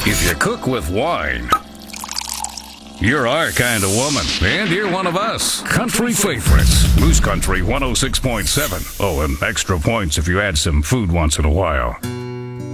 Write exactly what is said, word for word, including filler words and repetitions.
If you cook with wine, you're our kind of woman, and you're one of us. Country Favorites, Moose Country one oh six point seven. Oh, and extra points if you add some food once in a while.